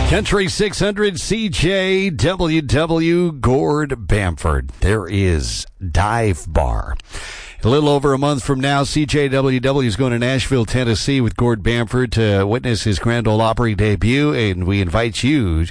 Country 600 CJWW Gord Bamford. There is Dive Bar. A little over a month from now, CJWW is going to Nashville, Tennessee with Gord Bamford to witness his Grand Ole Opry debut, and we invited you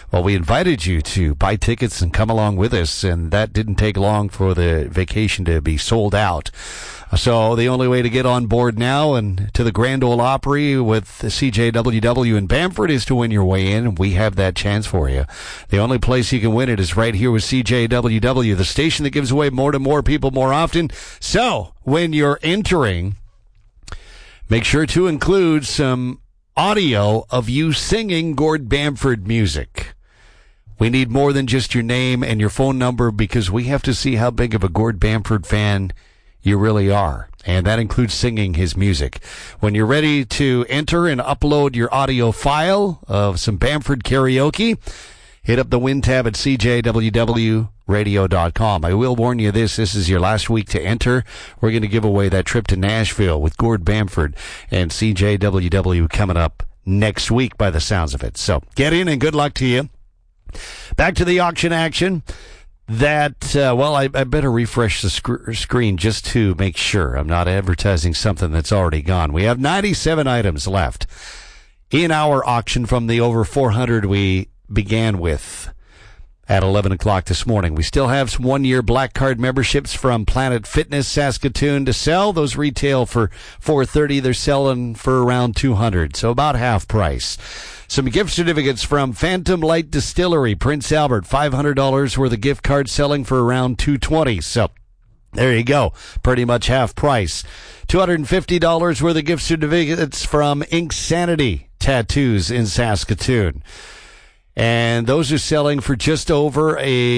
to buy tickets and come along with us, and that didn't take long for the vacation to be sold out. So the only way to get on board now and to the Grand Ole Opry with CJWW in Bamford is to win your way in, and we have that chance for you. The only place you can win it is right here with CJWW, the station that gives away more to more people more often. So when you're entering, make sure to include some audio of you singing Gord Bamford music. We need more than just your name and your phone number because we have to see how big of a Gord Bamford fan you really are, and that includes singing his music. When you're ready to enter and upload your audio file of some Bamford karaoke, hit up the win tab at cjwwradio.com. I will warn you this is your last week to enter. We're going to give away that trip to Nashville with Gord Bamford and CJWW coming up next week by the sounds of it. So get in and good luck to you. Back to the auction action. I better refresh the screen just to make sure I'm not advertising something that's already gone. We have 97 items left in our auction from the over 400 we began with at 11 o'clock this morning. We still have some one-year black card memberships from Planet Fitness Saskatoon to sell. Those retail for $430. They're selling for around $200, so about half price. Some gift certificates from Phantom Light Distillery, Prince Albert, $500 worth of gift cards selling for around $220. So there you go, pretty much half price. $250 worth of gift certificates from Ink Sanity Tattoos in Saskatoon. And those are selling for just over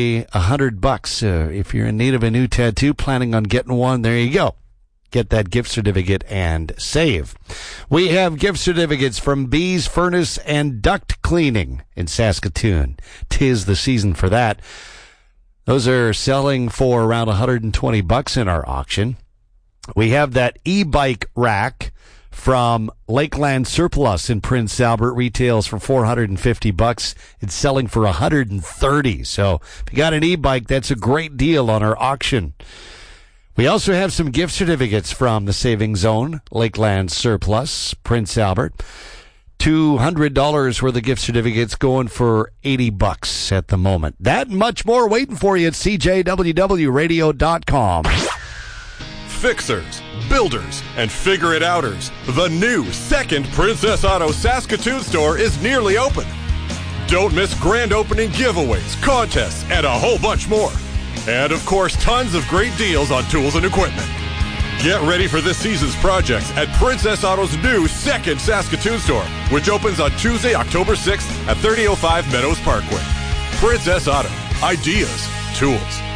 $100. If you're in need of a new tattoo, planning on getting one, there you go. Get that gift certificate and save. We have gift certificates from Bees Furnace and Duct Cleaning in Saskatoon. 'Tis the season for that. Those are selling for around $120 in our auction. We have that e-bike rack from Lakeland Surplus in Prince Albert, retails for $450. It's selling for $130. So if you got an e-bike, that's a great deal on our auction. We also have some gift certificates from the Saving Zone, Lakeland Surplus, Prince Albert. $200 worth of gift certificates going for $80 at the moment. That and much more waiting for you at cjwwradio.com. Fixers, builders, and figure-it-outers. The new second Princess Auto Saskatoon store is nearly open. Don't miss grand opening giveaways, contests, and a whole bunch more. And, of course, tons of great deals on tools and equipment. Get ready for this season's projects at Princess Auto's new second Saskatoon store, which opens on Tuesday, October 6th at 3005 Meadows Parkway. Princess Auto. Ideas. Tools.